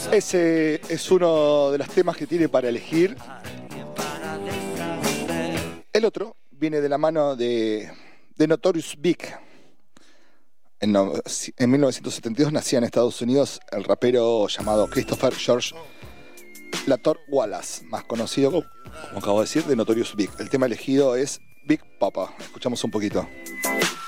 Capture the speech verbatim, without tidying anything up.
Ese es uno de los temas que tiene para elegir. El otro viene de la mano de, de Notorious Big. En, no, en mil novecientos setenta y dos nacía en Estados Unidos el rapero llamado Christopher George Lator Wallace, más conocido, como acabo de decir, de Notorious Big. El tema elegido es Big Papa. Escuchamos un poquito.